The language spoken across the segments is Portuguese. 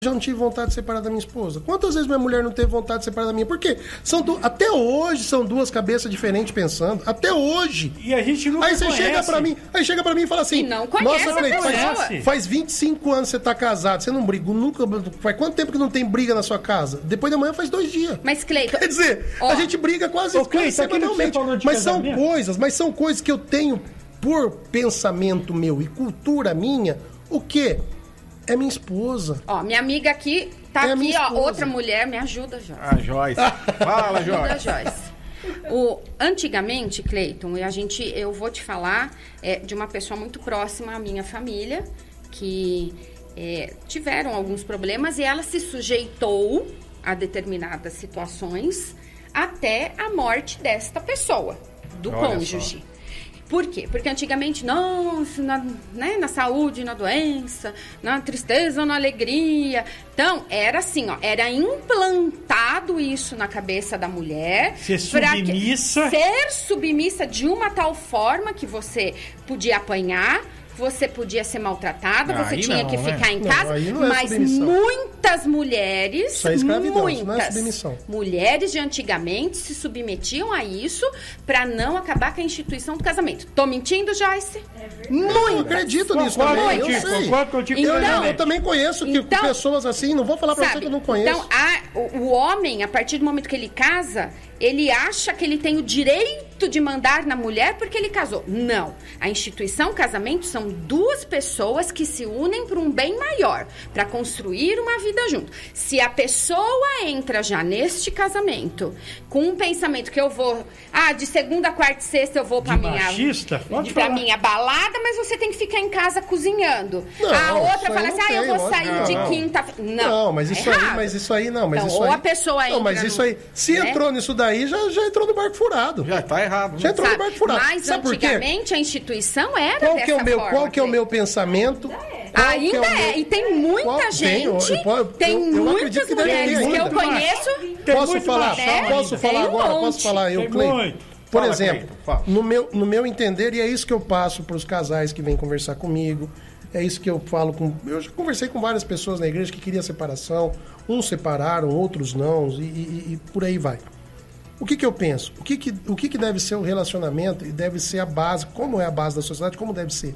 já não tive vontade de separar da minha esposa. Quantas vezes minha mulher não teve vontade de separar da minha? Porque até hoje são duas cabeças diferentes pensando. Até hoje. E a gente não conhece. Aí chega pra mim e fala assim... E não conhece, nossa, Cleiton, faz 25 anos que você tá casado, você não briga, nunca... Faz quanto tempo que não tem briga na sua casa? Depois da manhã faz 2 dias. Mas, Cleiton... Quer dizer, a gente briga quase semanalmente. Mas são coisas que eu tenho por pensamento meu e cultura minha, o quê? É minha esposa. Ó, minha amiga aqui, tá aqui, ó, outra mulher, me ajuda, Joyce. Ah, Joyce. Fala, Joyce. Ajuda, Joyce. Antigamente, Cleiton, eu vou te falar de uma pessoa muito próxima à minha família, que tiveram alguns problemas e ela se sujeitou a determinadas situações até a morte desta pessoa, do cônjuge. Por quê? Porque antigamente, na saúde, na doença, na tristeza, na alegria. Então, era assim, ó, era implantado isso na cabeça da mulher. Ser submissa. Ser submissa de uma tal forma que você podia apanhar, você podia ser maltratada, você tinha que ficar em casa, mas muitas mulheres, isso é escravidão, isso não é submissão. Mulheres de antigamente se submetiam a isso para não acabar com a instituição do casamento. Tô mentindo, Joyce? Eu acredito nisso também, eu sei. Eu também conheço pessoas assim, não vou falar pra você que eu não conheço. Então, o homem, a partir do momento que ele casa, ele acha que ele tem o direito de mandar na mulher porque ele casou. Não. A instituição casamento são 2 pessoas que se unem para um bem maior, para construir uma vida junto. Se a pessoa entra já neste casamento com um pensamento que eu vou... de segunda, quarta e sexta eu vou para minha balada, mas você tem que ficar em casa cozinhando. Não, a outra fala assim, eu vou sair de quinta... Não, mas isso aí não. Mas então, isso ou aí, a pessoa entra... Não, mas isso aí... Se entrou nisso daí, já entrou no barco furado. Já tá errado. Já entrou no barco furado. Mas sabe antigamente a instituição era qual dessa forma. Qual que é o meu pensamento? Ainda é. E tem muita gente. Tem muitas mulheres que eu conheço. Posso falar agora? Posso falar eu, Cleiton? Por exemplo, no meu entender, e é isso que eu passo para os casais que vêm conversar comigo, é isso que eu falo com... Eu já conversei com várias pessoas na igreja que queriam separação, uns separaram, outros não, e por aí vai. O que eu penso? O que deve ser o relacionamento e deve ser a base, como é a base da sociedade, como deve ser?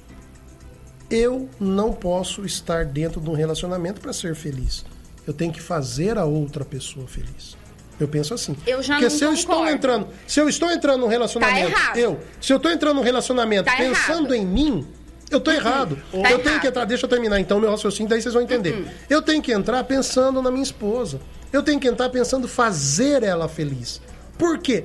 Eu não posso estar dentro de um relacionamento para ser feliz. Eu tenho que fazer a outra pessoa feliz. Eu penso assim. Eu já porque não se eu estou entrando num relacionamento, se eu estou entrando num relacionamento pensando em mim, eu estou errado. Eu tenho que entrar, deixa eu terminar então meu raciocínio, daí vocês vão entender. Eu tenho que entrar pensando na minha esposa. Eu tenho que entrar pensando fazer ela feliz. Por quê?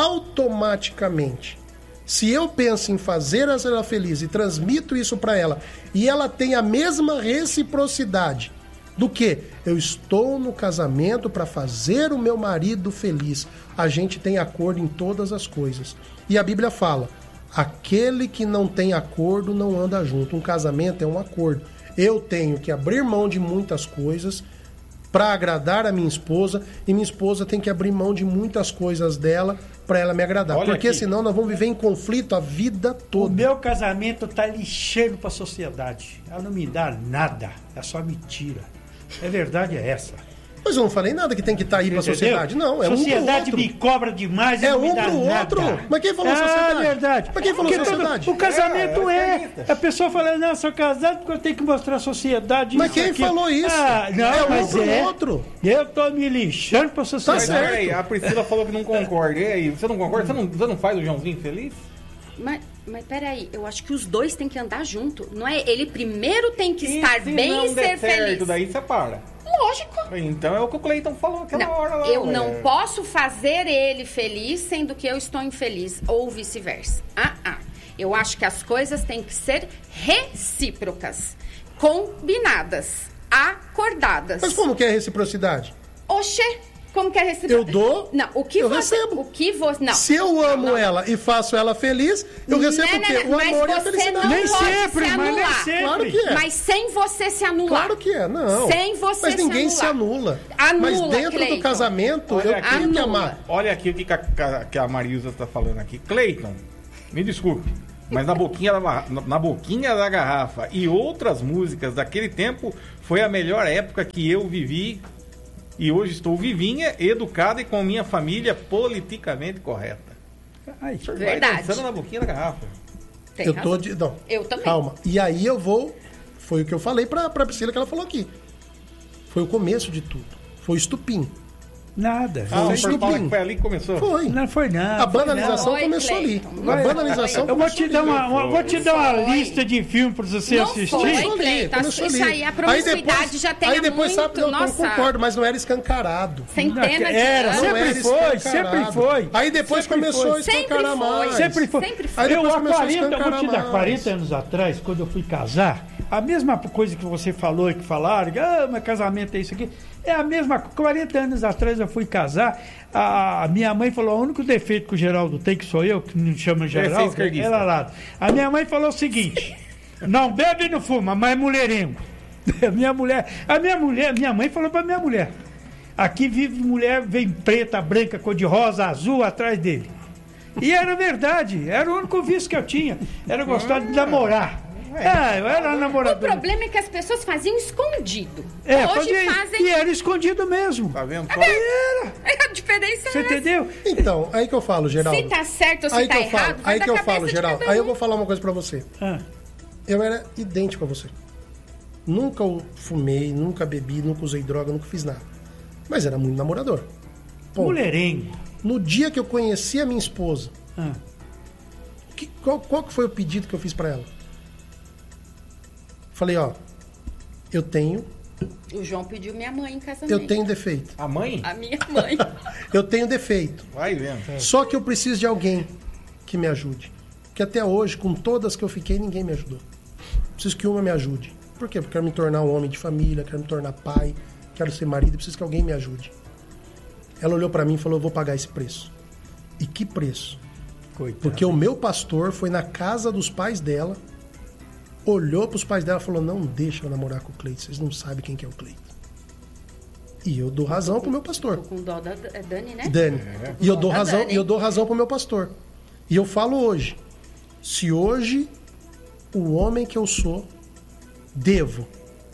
Automaticamente, se eu penso em fazer ela feliz e transmito isso para ela, e ela tem a mesma reciprocidade do que eu estou no casamento para fazer o meu marido feliz, a gente tem acordo em todas as coisas. E a Bíblia fala, aquele que não tem acordo não anda junto. Um casamento é um acordo. Eu tenho que abrir mão de muitas coisas para agradar a minha esposa, e minha esposa tem que abrir mão de muitas coisas dela para ela me agradar. Olha porque aqui, senão nós vamos viver em conflito a vida toda. O meu casamento tá lixeiro para a sociedade. Ela não me dá nada, é só mentira. A verdade é essa. Mas eu não falei nada que tem que estar aí para a sociedade. Não, é sociedade um pro outro. me cobra demais e é não me um dá pro nada. outro. Mas quem falou sociedade? É verdade. Mas quem falou sociedade? O casamento a pessoa fala, não, sou casado porque eu tenho que mostrar a sociedade. Mas quem falou isso? Não, mas pro outro. Eu tô me lixando para a sociedade. Tá certo. Aí, a Priscila falou que não concorda. E aí, você não concorda? Você não faz o Joãozinho feliz? Mas peraí, eu acho que os dois têm que andar junto. Não é? Ele primeiro tem que estar bem e ser feliz. Daí separa. Lógico. Então é o que o Cleiton falou aquela hora lá. Eu não posso fazer ele feliz sendo que eu estou infeliz, ou vice-versa. Eu acho que as coisas têm que ser recíprocas, combinadas, acordadas. Mas como que é reciprocidade? Oxê, como que é reciprocidade? Eu dou, não, eu recebo. O que você... Não. Se eu amo ela e faço ela feliz, eu recebo o quê? O amor e a felicidade. Nem sempre, mas nem sempre. Claro que é. Mas sem você se anular. Claro que é, não. Sem você mas ninguém se anula. Mas dentro Cleiton. do casamento, eu tenho que amar. Olha aqui o que a Marilza está falando aqui. Cleiton, me desculpe. Mas na boquinha da garrafa e outras músicas daquele tempo foi a melhor época que eu vivi. E hoje estou vivinha, educada e com minha família politicamente correta. Ai, verdade. Vai dançando na boquinha da garrafa. Tem Eu razão. tô de... Não, Eu também. calma. E aí eu vou... Foi o que eu falei pra Priscila que ela falou aqui. Foi o começo de tudo. Foi o estupim. nada. Ah, O senhor fala que foi ali que começou? Foi. Não foi nada. A banalização Oi, começou ali. Cleiton. A banalização Eu vou te dar uma Foi. lista de filmes pra você Não assistir. foi, Começou ali, Cleiton. começou Isso ali. aí, a promiscuidade já tem aí depois muito, sabe, eu nossa, concordo, mas não era escancarado. centenas de Era, anos. Não sempre era foi, escancarado. sempre foi. Aí depois Sempre começou foi. a escancarar Sempre foi. mais. Sempre foi. Sempre foi. Aí depois Eu, há começou a 40, eu vou escancarar te dar mais. 40 anos atrás, quando eu fui casar, a mesma coisa que você falou e que falaram, mas casamento é isso aqui, é a mesma coisa. 40 anos atrás eu fui casar, a minha mãe falou, o único defeito que o Geraldo tem, que sou eu, que não chama Geraldo, esquerdista. ela lá. A minha mãe falou o seguinte, não bebe e não fuma, mas é mulherengo. Minha mãe falou pra minha mulher, aqui vive mulher, vem preta, branca, cor de rosa, azul atrás dele. E era verdade, era o único vício que eu tinha, era gostar de namorar. Eu era O namorador. problema é que as pessoas faziam escondido. É, Hoje fazia isso. fazem. E era escondido mesmo. Tá vendo? Só? Era. A diferença Você é essa. entendeu? Então, aí que eu falo, Geraldo. Se tá certo ou se Aí tá que eu falo, errado, vai aí da que eu cabeça falo, de Geraldo. cada Aí eu um. vou falar uma coisa pra você. Ah, Eu era idêntico a você. Nunca fumei, nunca bebi, nunca usei droga, nunca fiz nada. Mas era muito namorador. Ponto. mulherengo. No dia que eu conheci a minha esposa, Ah. qual que foi o pedido que eu fiz pra ela? Falei, ó, eu tenho O João pediu minha mãe em casamento. eu tenho defeito. A mãe? A minha mãe. Eu tenho defeito. Vai vendo. Só que eu preciso de alguém que me ajude. Que até hoje, com todas que eu fiquei, ninguém me ajudou. Preciso que uma me ajude. Por quê? Porque eu quero me tornar um homem de família, quero me tornar pai, quero ser marido, preciso que alguém me ajude. Ela olhou pra mim e falou, eu vou pagar esse preço. E que preço? Coitado. Porque o meu pastor foi na casa dos pais dela, olhou pros pais dela e falou, não deixa eu namorar com o Cleiton, vocês não sabem quem que é o Cleiton. E eu dou razão pro meu pastor. Tô com dó da Dani, né? Dani. E eu dou Da razão, Dani. e eu dou razão pro meu pastor. E eu falo hoje, se hoje o homem que eu sou devo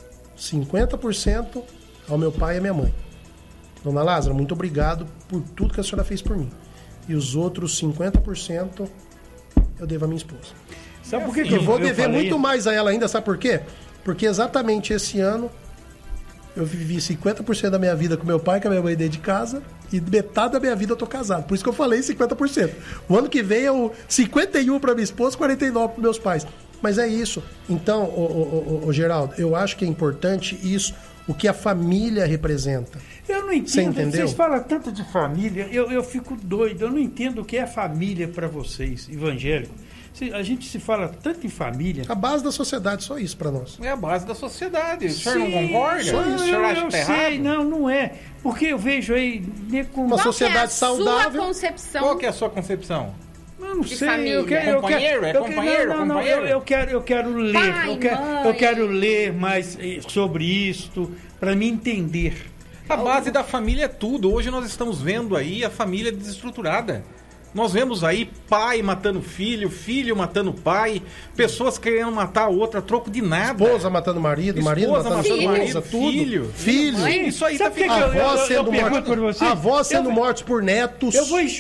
50% ao meu pai e à minha mãe. Dona Lázara, muito obrigado por tudo que a senhora fez por mim. E os outros 50% eu devo à minha esposa. Sabe por que E eu vou eu dever falei muito isso? mais a ela ainda, sabe por quê? Porque exatamente esse ano eu vivi 50% da minha vida com meu pai, com a minha mãe dentro de casa, e metade da minha vida eu tô casado. Por isso que eu falei 50%. O ano que vem eu 51% para minha esposa, 49% para meus pais. Mas é isso. Então, ô, Geraldo, eu acho que é importante isso, o que a família representa. Eu não entendo. Você entendeu? Vocês falam tanto de família, eu fico doido. Eu não entendo o que é família para vocês, evangélicos. A gente se fala tanto em família. A base da sociedade, só isso para nós. É a base da sociedade. O senhor Sim, não concorda? só O isso. senhor acha Eu que tá sei, errado? não é. Porque eu vejo aí... Uma Qual sociedade que é a saudável. sua concepção? Qual que é a sua concepção? Eu não De sei, família. eu quero... Companheiro? É companheiro? Não, Companheiro? eu quero ler. Pai, eu mãe. quero ler mais sobre isto, para me entender. A base da família é tudo. Hoje nós estamos vendo aí a família desestruturada. Nós vemos aí pai matando filho, filho matando pai, pessoas querendo matar a outra a troco de nada. Esposa matando marido, marido Esposa matando matando esposa, marido, tudo. filho. Filho. Mãe. Isso aí Sabe tá por que ficando... Avós eu sendo pergunto mortos por você? avós sendo Eu- mortos por netos.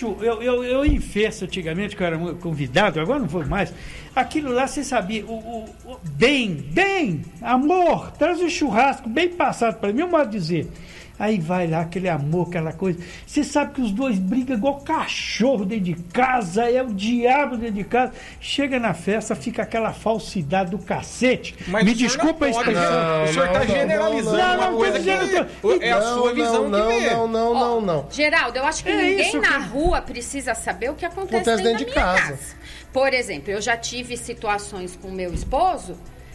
Eu em festa antigamente, que eu era convidado, agora não vou mais. Aquilo lá, você sabia, o bem, amor, traz o churrasco bem passado para mim, um modo de dizer. Aí vai lá, aquele amor, aquela coisa. Você sabe que os dois brigam igual cachorro dentro de casa, é o diabo dentro de casa. Chega na festa, fica aquela falsidade do cacete. Mas Me o senhor desculpa a não pode, expressão. o senhor está generalizando não, uma não, coisa tô dizendo que é a sua visão não, que vê. não. Geraldo, eu acho que É ninguém isso na que- rua precisa saber o que acontece Acontece dentro dentro da de minha casa. casa. Por exemplo, eu já tive situações com meu esposo.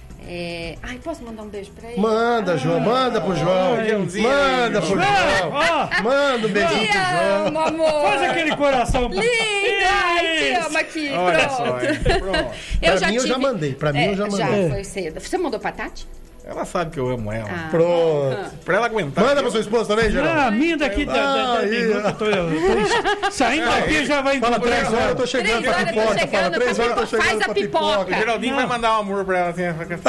Ai, posso mandar um beijo pra ele? Manda, João, manda pro João. Joãozinho, Manda pro João. Ó, Manda um beijinho Te pro João. amo, amor. faz aquele coração. Lindo! Ai, te Isso. amo aqui. Olha só, Pronto. hein? Pronto. Pra mim, eu já mandei. Pra mim, eu já mandei. Já, foi cedo. Você mandou pra Tati? Ela sabe que eu amo ela. Pronto. Pra ela aguentar. Manda pra sua esposa também, Geraldo. A minha daqui da minuto, eu tô saindo daqui já vai... Fala 3 horas, eu tô chegando pra pipoca. Fala 3 horas, eu tô chegando pra pipoca. O Geraldinho vai mandar um amor pra ela assim.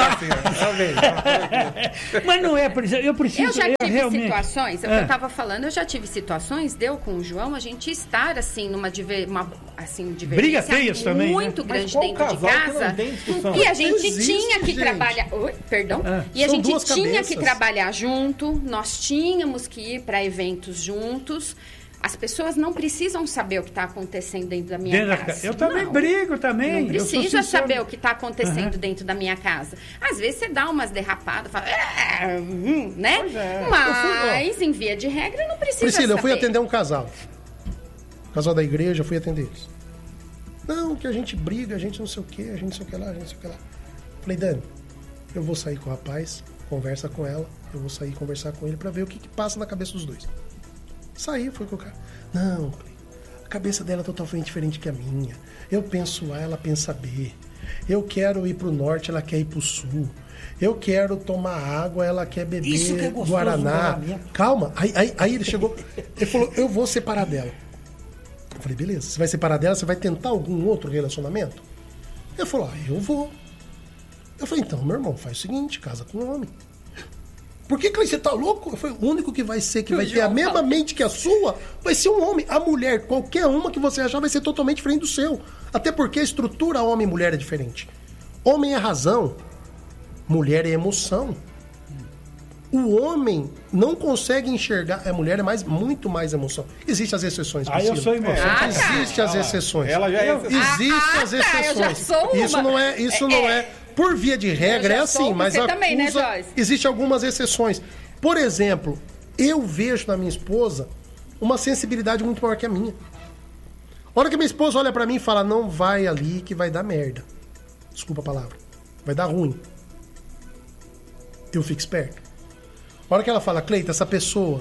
Mas não é, por exemplo, eu preciso... Eu já tive realmente... situações, é o que eu tava falando, eu já tive situações, deu com o João, a gente estar assim, numa divergência briga feias também, muito né? grande dentro de casa. E a gente tinha que trabalhar... Oi, perdão. E a gente tinha que trabalhar junto, nós tínhamos que ir para eventos juntos. As pessoas não precisam saber o que está acontecendo dentro da minha casa. Eu também brigo também. Não precisa saber o que está acontecendo dentro da minha casa. Às vezes você dá umas derrapadas, fala, né? Mas, em via de regra, não precisa Priscila, saber. eu fui atender um casal. Casal da igreja, fui atender eles. Não, que a gente briga, a gente não sei o que, a gente não sei o que lá, a gente não sei o que lá. Falei, Dani, eu vou sair com o rapaz, conversa com ela, eu vou sair conversar com ele pra ver o que passa na cabeça dos dois. Saí, fui com o cara. Não, a cabeça dela é totalmente diferente que a minha. Eu penso A, ela pensa B. Eu quero ir pro norte, ela quer ir pro sul. Eu quero tomar água, ela quer beber Isso que é gostoso, Guaraná. Calma, aí ele chegou, ele falou, eu vou separar dela. Eu falei, beleza, você vai separar dela, você vai tentar algum outro relacionamento? Ele falou, eu vou. Eu falei, então, meu irmão, faz o seguinte, casa com um homem. Por que você tá louco? Eu falei, o único que vai ser, que vai ter a mesma mente que a sua, vai ser um homem. A mulher, qualquer uma que você achar, vai ser totalmente diferente do seu. Até porque a estrutura homem e mulher é diferente. Homem é razão, mulher é emoção. O homem não consegue enxergar, a mulher é muito mais emoção. Existem as exceções, eu sou emoção. Existem as exceções. Ela já é... Existem as exceções. Eu já sou uma. Isso não é... Por via de regra é assim, mas também, né, Joyce? Existem algumas exceções. Por exemplo, eu vejo na minha esposa uma sensibilidade muito maior que a minha. A hora que minha esposa olha pra mim e fala, não vai ali que vai dar merda. Desculpa a palavra. Vai dar ruim. Eu fico esperto. A hora que ela fala, Cleita, essa pessoa,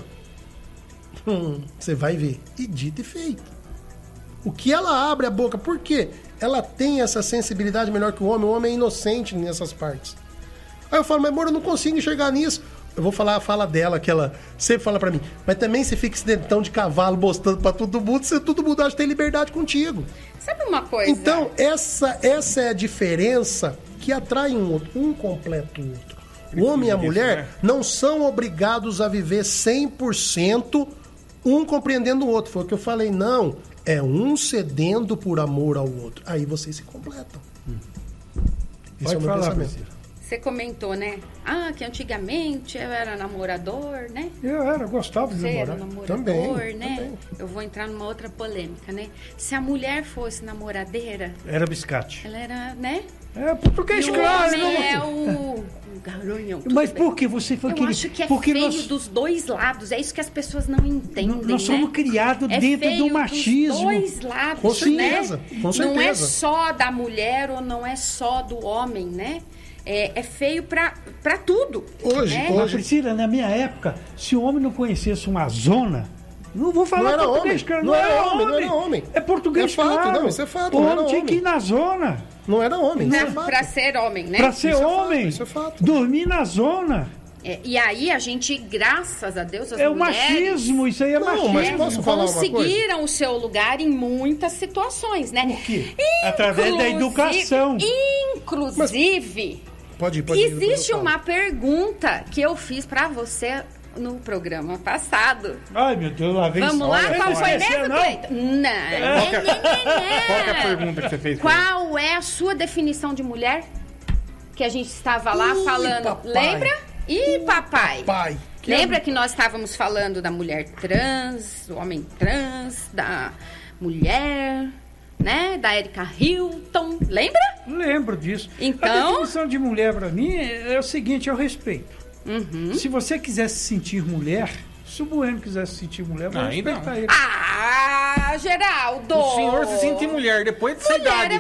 você vai ver. E dito e feito. O que ela abre a boca, por quê? Ela tem essa sensibilidade melhor que o homem é inocente nessas partes. Aí eu falo, mas amor, eu não consigo enxergar nisso. Eu vou falar a fala dela, que ela sempre fala pra mim, mas também você fica esse dentão de cavalo mostrando pra todo mundo, se todo mundo acha que tem liberdade contigo. Sabe uma coisa? Então, essa é a diferença que atrai um outro, um completa o outro. O homem e a mulher não são obrigados a viver 100% um compreendendo o outro. Foi o que eu falei, não. É um cedendo por amor ao outro. Aí vocês se completam. Esse é o meu pensamento. Você comentou, né? Que antigamente eu era namorador, né? Eu gostava de namorar. Você era namorador, também, né? Também. Eu vou entrar numa outra polêmica, né? Se a mulher fosse namoradeira... Era biscate. Ela era, né? Porque é escravo. O homem é o garanhão. Mas por que você foi Eu acho que é feio dos dois lados. É isso que as pessoas não entendem, nós somos criados dentro do machismo. Dos dois lados, com certeza, né? Com certeza. Não é só da mulher ou não é só do homem, né? É feio pra tudo. Hoje. Priscila, na minha época, se o homem não conhecesse uma zona... Não vou falar português, cara. Não era homem. É português, é fato, claro. Não, isso é fato. O homem tinha que ir na zona. Não era homem, isso é fato. Pra ser homem, né? Pra ser homem. Isso é fato. Dormir na zona. E aí a gente, graças a Deus, as mulheres... o machismo, isso aí é machismo. Mas posso falar uma coisa? Conseguiram o seu lugar em muitas situações, né? Por quê? Através da educação. Inclusive, pode ir, existe uma pergunta que eu fiz pra você no programa passado. Ai, meu Deus, lá vem. Vamos lá, qual foi mesmo, Cleiton? Não. Qual que é a pergunta que você fez? Qual é a sua definição de mulher? Que a gente estava lá falando. Papai. Lembra? Papai. Lembra que nós estávamos falando da mulher trans, do homem trans, da mulher, né? Da Erika Hilton. Lembra? Lembro disso. Então... A definição de mulher pra mim é o seguinte, eu respeito. Se você quiser se sentir mulher, se o Bueno quiser se sentir mulher, vou respeitar ele. Geraldo! O senhor se sente mulher depois de essa idade.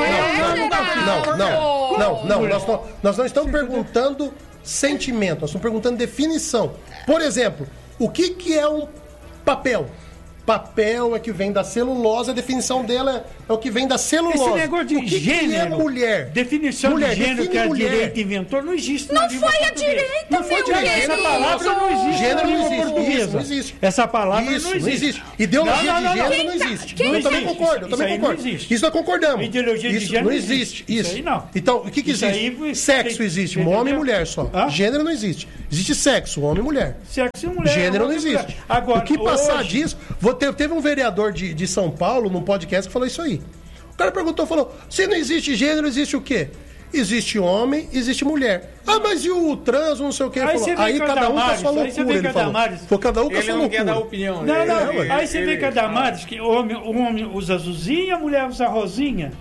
Não. Nós não estamos perguntando sentimento, nós estamos perguntando definição. Por exemplo, o que é um papel? Papel é que vem da celulose, a definição dela é o que vem da celulose. Esse negócio de gênero, que é mulher? Definição de gênero que a direita inventou não existe na língua portuguesa. Não foi a direita, Essa palavra não existe Gênero na língua não existe. portuguesa. Isso, não existe. Essa palavra Isso, não existe. Ideologia de gênero não existe. Eu também concordo. Isso nós concordamos. Ideologia de gênero não existe. Isso aí não. Então, o que existe? Sexo existe, homem e mulher só. Gênero não existe. Existe sexo, homem e mulher. Sexo e mulher. Gênero não existe. Agora, o que passar disso... Teve um vereador de São Paulo, num podcast, que falou isso aí. O cara falou, se não existe gênero, existe o quê? Existe homem, existe mulher. Ah, mas e o trans, não sei o quê? Aí cada um com a sua loucura, ele falou. Cada um com a sua loucura. Ele não quer dar opinião. Não. Aí você vê que a Damares, que o homem usa azulzinha, a mulher usa rosinha.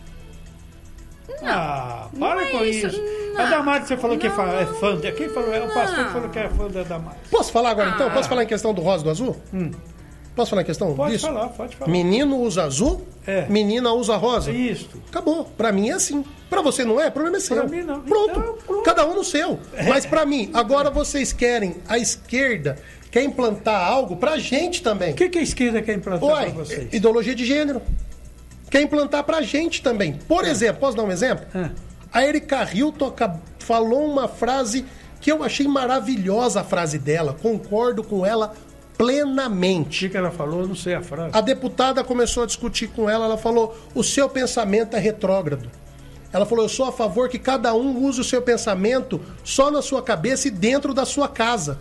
Para com isso. Não. A Damares, você falou que é fã. Quem falou? É o pastor que falou que é fã da Damares. Posso falar agora, então? Posso falar em questão do rosa e do azul? Posso falar em questão disso? Pode falar. Menino usa azul, menina usa rosa. Isso. Acabou. Pra mim é assim. Pra você não é? O problema é seu. Pra mim não. Pronto. Então, pronto. Cada um no seu. Mas pra mim, agora vocês querem, a esquerda quer implantar algo pra gente também. O que a esquerda quer implantar pra vocês? Ideologia de gênero. Quer implantar pra gente também. Por exemplo, posso dar um exemplo? A Erika Hilton falou uma frase que eu achei maravilhosa, a frase dela. Concordo com ela plenamente. O que ela falou? Eu não sei a frase. A deputada começou a discutir com ela falou, o seu pensamento é retrógrado. Ela falou, eu sou a favor que cada um use o seu pensamento só na sua cabeça e dentro da sua casa.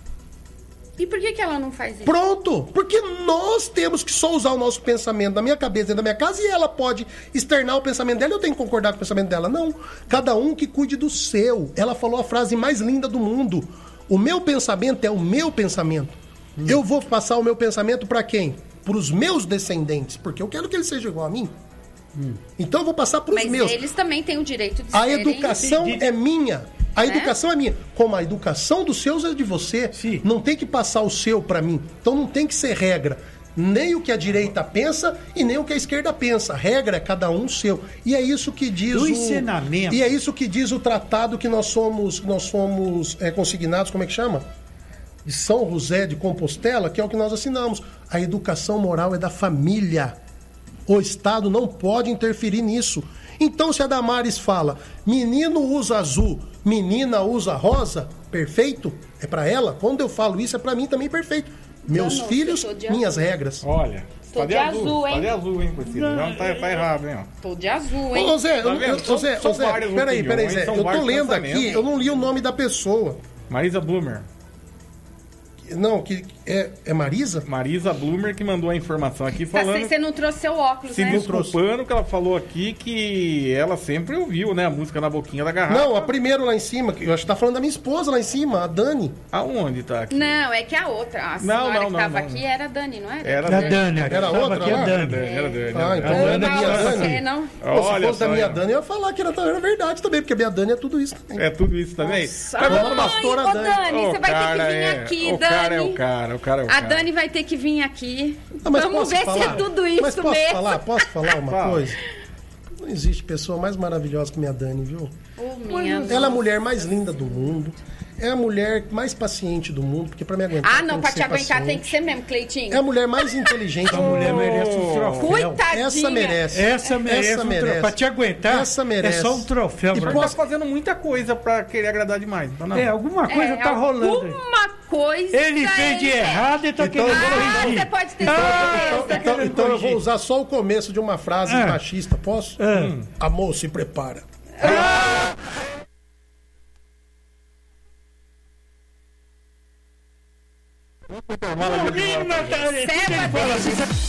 E por que ela não faz isso? Pronto! Porque nós temos que só usar o nosso pensamento na minha cabeça e da minha casa e ela pode externar o pensamento dela. Eu tenho que concordar com o pensamento dela. Não. Cada um que cuide do seu. Ela falou a frase mais linda do mundo. O meu pensamento é o meu pensamento. Eu vou passar o meu pensamento para quem? Para os meus descendentes. Porque eu quero que eles sejam igual a mim. Então eu vou passar para os meus. Mas eles também têm o direito de A educação é minha. A educação é minha. Como a educação dos seus é de você. Sim. Não tem que passar o seu para mim. Então não tem que ser regra. Nem o que a direita pensa e nem o que a esquerda pensa. A regra é cada um seu. E é isso que diz o ensinamento. E é isso que diz o tratado que nós somos consignados, como é que chama? De São José de Compostela, que é o que nós assinamos. A educação moral é da família. O Estado não pode interferir nisso. Então, se a Damares fala, menino usa azul, menina usa rosa, perfeito, é para ela. Quando eu falo isso, é para mim também perfeito. Meus filhos, minhas regras. Olha, tô de azul, hein? Tá de azul, hein, Priscila? Já tá errado, hein? Tô de azul, hein? Ô, Zé, Zé, peraí, Zé. Eu tô lendo aqui, eu não li o nome da pessoa. Marisa Blumer. Não, que é Marisa? Marisa Blumer que mandou a informação aqui falando... Você não trouxe seu óculos, se né? desculpando que ela falou aqui que ela sempre ouviu, né, a música Na Boquinha da Garrafa. Não, a primeira lá em cima, que eu acho que tá falando da minha esposa lá em cima, a Dani. Aonde tá aqui? Não, é que a outra, a senhora que tava aqui era a Dani, não era? Era a Dani. Era outra aqui lá? Era a Dani. Ah, então era da minha Dani. Não. Se fosse da minha Dani, eu ia falar que era verdade também, porque a minha Dani é tudo isso também. É tudo isso também? Pastora Dani, você vai ter que vir aqui, Dani. O cara é o cara. A Dani vai ter que vir aqui. Não, vamos ver se é tudo isso mesmo. Posso falar uma coisa? Não existe pessoa mais maravilhosa que minha Dani, viu? Ela é a mulher mais linda do mundo. É a mulher mais paciente do mundo, porque pra me aguentar. Ah, não, pra te aguentar tem que ser mesmo, Cleitinho. É a mulher mais inteligente. A mulher merece um troféu. Coitadinha. Essa merece. Pra te aguentar, essa merece. É só um troféu. E tá fazendo muita coisa pra querer agradar demais. Então, não. Alguma coisa tá rolando. Alguma coisa. Ele fez de errado e tá querendo corrigir. Você pode ter certeza. Então eu vou usar só o começo de uma frase machista, posso? Amor, se prepara. Não,